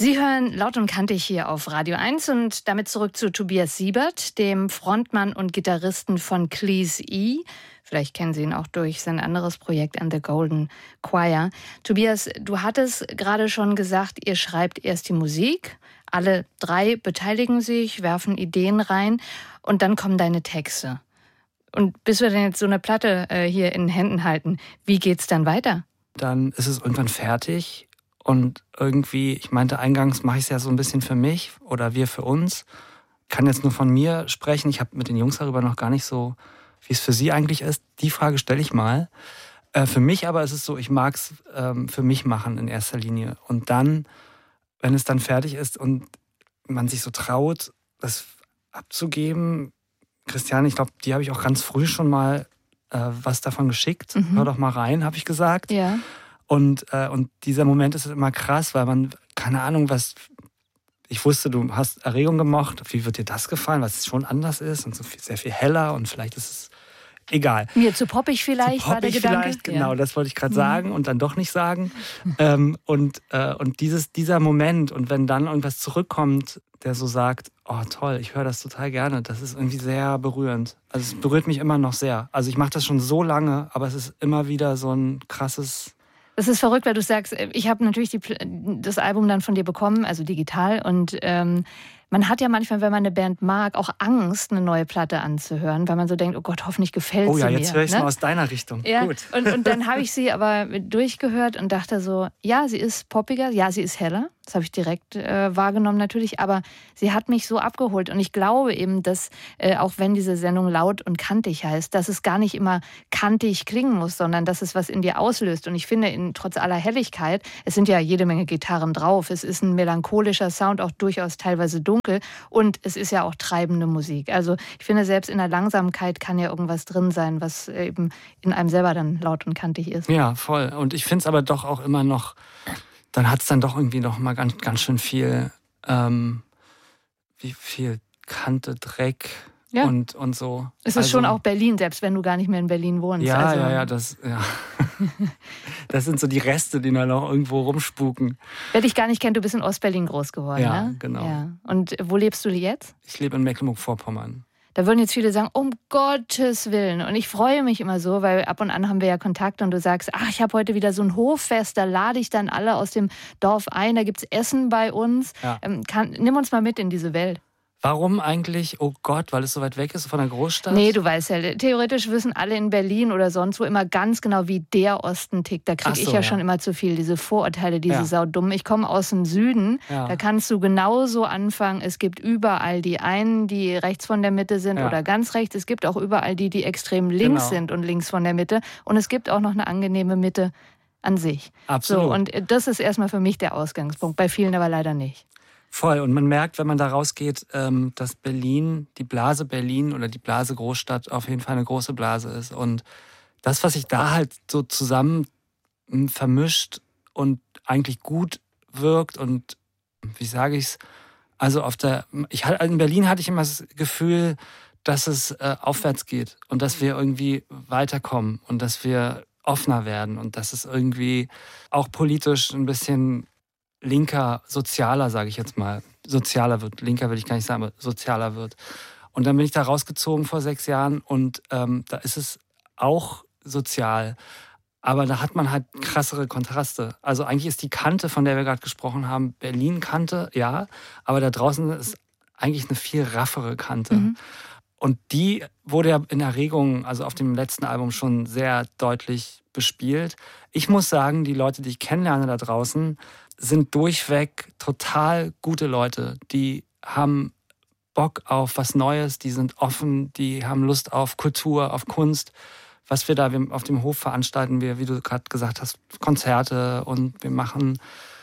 Sie hören Laut und Kantig hier auf Radio 1 und damit zurück zu Tobias Siebert, dem Frontmann und Gitarristen von Cleese E. Vielleicht kennen Sie ihn auch durch sein anderes Projekt And the Golden Choir. Tobias, du hattest gerade schon gesagt, ihr schreibt erst die Musik. Alle drei beteiligen sich, werfen Ideen rein und dann kommen deine Texte. Und bis wir denn jetzt so eine Platte hier in den Händen halten, wie geht's dann weiter? Dann ist es irgendwann fertig. Und irgendwie, ich meinte eingangs, mache ich es ja so ein bisschen für mich oder wir für uns. Ich kann jetzt nur von mir sprechen. Ich habe mit den Jungs darüber noch gar nicht so, wie es für sie eigentlich ist. Die Frage stelle ich mal. Für mich aber ist es so, ich mag es für mich machen in erster Linie. Und dann, wenn es dann fertig ist und man sich so traut, das abzugeben, Christiane, ich glaube, die habe ich auch ganz früh schon mal was davon geschickt. Hör doch mal rein, habe ich gesagt. Ja. Und dieser Moment ist immer krass, weil man, keine Ahnung, ich wusste, du hast Erregung gemacht, wie wird dir das gefallen, was schon anders ist und so viel, sehr viel heller und vielleicht ist es egal. Mir zu poppig vielleicht, war der Gedanke. Vielleicht, genau, das wollte ich gerade sagen und dann doch nicht sagen. Und dieser Moment und wenn dann irgendwas zurückkommt, der so sagt, oh toll, ich höre das total gerne, das ist irgendwie sehr berührend. Also es berührt mich immer noch sehr. Also ich mache das schon so lange, aber es ist immer wieder so ein krasses... Das ist verrückt, weil du sagst, ich habe natürlich das Album dann von dir bekommen, also digital. Und man hat ja manchmal, wenn man eine Band mag, auch Angst, eine neue Platte anzuhören, weil man so denkt, oh Gott, hoffentlich gefällt sie mir. Oh ja, jetzt höre ich es mal aus deiner Richtung. Ja, gut. Und dann habe ich sie aber durchgehört und dachte so, ja, sie ist poppiger, ja, sie ist heller. Das habe ich direkt wahrgenommen natürlich, aber sie hat mich so abgeholt. Und ich glaube eben, dass auch wenn diese Sendung laut und kantig heißt, dass es gar nicht immer kantig klingen muss, sondern dass es was in dir auslöst. Und ich finde, trotz aller Helligkeit, es sind ja jede Menge Gitarren drauf, es ist ein melancholischer Sound, auch durchaus teilweise dunkel und es ist ja auch treibende Musik. Also ich finde, selbst in der Langsamkeit kann ja irgendwas drin sein, was eben in einem selber dann laut und kantig ist. Ja, voll. Und ich finde es aber doch auch immer noch... Dann hat es dann doch irgendwie noch mal ganz schön viel, wie viel Kante, Dreck und so. Es ist schon auch Berlin, selbst wenn du gar nicht mehr in Berlin wohnst. Ja, das sind so die Reste, die da noch irgendwo rumspuken. Wer dich gar nicht kennt, du bist in Ostberlin groß geworden, ja, ne? Genau. Ja. Und wo lebst du jetzt? Ich lebe in Mecklenburg-Vorpommern. Da würden jetzt viele sagen, um Gottes Willen. Und ich freue mich immer so, weil ab und an haben wir ja Kontakt und du sagst, ach, ich habe heute wieder so ein Hoffest, da lade ich dann alle aus dem Dorf ein, da gibt's Essen bei uns. Ja. Nimm uns mal mit in diese Welt. Warum eigentlich, oh Gott, weil es so weit weg ist von der Großstadt? Nee, du weißt ja, theoretisch wissen alle in Berlin oder sonst wo immer ganz genau, wie der Osten tickt. Da kriege ich ja schon immer zu viel, diese Vorurteile, diese Saudumm. Ich komme aus dem Süden, da kannst du genauso anfangen. Es gibt überall die einen, die rechts von der Mitte sind oder ganz rechts. Es gibt auch überall die extrem links sind und links von der Mitte. Und es gibt auch noch eine angenehme Mitte an sich. Absolut. So, und das ist erstmal für mich der Ausgangspunkt, bei vielen aber leider nicht. Voll. Und man merkt, wenn man da rausgeht, dass Berlin, die Blase Berlin oder die Blase Großstadt auf jeden Fall eine große Blase ist. Und das, was sich da halt so zusammen vermischt und eigentlich gut wirkt und, wie sage ich's, also in Berlin hatte ich immer das Gefühl, dass es aufwärts geht und dass wir irgendwie weiterkommen und dass wir offener werden und dass es irgendwie auch politisch ein bisschen linker, sozialer, sage ich jetzt mal, sozialer wird. Linker will ich gar nicht sagen, aber sozialer wird. Und dann bin ich da rausgezogen vor 6 Jahren und da ist es auch sozial. Aber da hat man halt krassere Kontraste. Also eigentlich ist die Kante, von der wir gerade gesprochen haben, Berlin-Kante, ja, aber da draußen ist eigentlich eine viel raffere Kante. Mhm. Und die wurde ja in Erregung, also auf dem letzten Album schon sehr deutlich bespielt. Ich muss sagen, die Leute, die ich kennenlerne da draußen, sind durchweg total gute Leute. Die haben Bock auf was Neues, die sind offen, die haben Lust auf Kultur, auf Kunst. Was wir da auf dem Hof veranstalten, wie du gerade gesagt hast, Konzerte und wir machen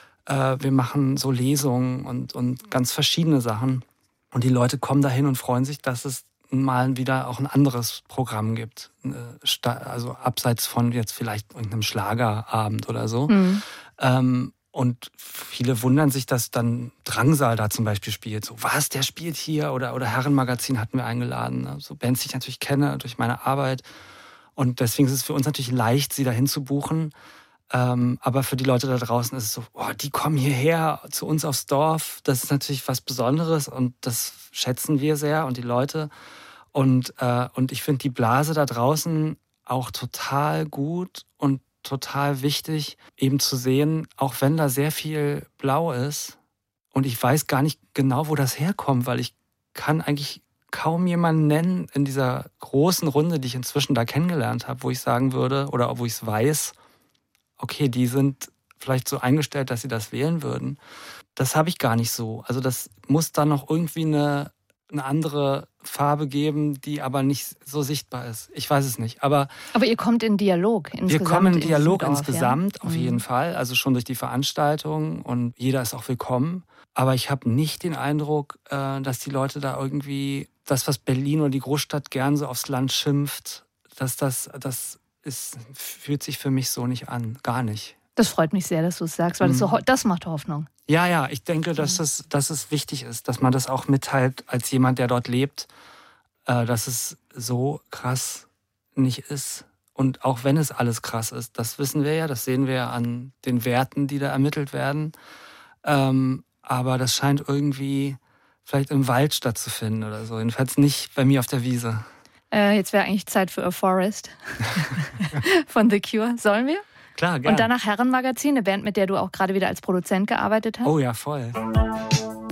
so Lesungen und ganz verschiedene Sachen. Und die Leute kommen dahin und freuen sich, dass es mal wieder auch ein anderes Programm gibt. Also abseits von jetzt vielleicht irgendeinem Schlagerabend oder so. Mhm. Und viele wundern sich, dass dann Drangsal da zum Beispiel spielt. So, was, der spielt hier? Oder Herrenmagazin hatten wir eingeladen. So Bands, die ich natürlich kenne durch meine Arbeit. Und deswegen ist es für uns natürlich leicht, sie dahin zu buchen. Aber für die Leute da draußen ist es so, oh, die kommen hierher zu uns aufs Dorf. Das ist natürlich was Besonderes und das schätzen wir sehr und die Leute. Und ich finde die Blase da draußen auch total gut und total wichtig, eben zu sehen, auch wenn da sehr viel Blau ist. Und ich weiß gar nicht genau, wo das herkommt, weil ich kann eigentlich kaum jemanden nennen in dieser großen Runde, die ich inzwischen da kennengelernt habe, wo ich sagen würde oder wo ich es weiß, okay, die sind vielleicht so eingestellt, dass sie das wählen würden. Das habe ich gar nicht so. Also das muss dann noch irgendwie eine andere Farbe geben, die aber nicht so sichtbar ist. Ich weiß es nicht. Aber ihr kommt in Dialog insgesamt. Wir kommen in Dialog Dorf, insgesamt, ja? auf jeden Fall. Also schon durch die Veranstaltung und jeder ist auch willkommen. Aber ich habe nicht den Eindruck, dass die Leute da irgendwie das, was Berlin oder die Großstadt gern so aufs Land schimpft, fühlt sich für mich so nicht an. Gar nicht. Das freut mich sehr, dass du es sagst, weil das macht Hoffnung. Ja, ich denke, dass es wichtig ist, dass man das auch mitteilt als jemand, der dort lebt, dass es so krass nicht ist. Und auch wenn es alles krass ist, das wissen wir ja, das sehen wir ja an den Werten, die da ermittelt werden. Aber das scheint irgendwie vielleicht im Wald stattzufinden oder so. Jedenfalls nicht bei mir auf der Wiese. Jetzt wäre eigentlich Zeit für A Forest von The Cure. Sollen wir? Klar, gerne. Und danach Herrenmagazin, eine Band, mit der du auch gerade wieder als Produzent gearbeitet hast. Oh ja, voll.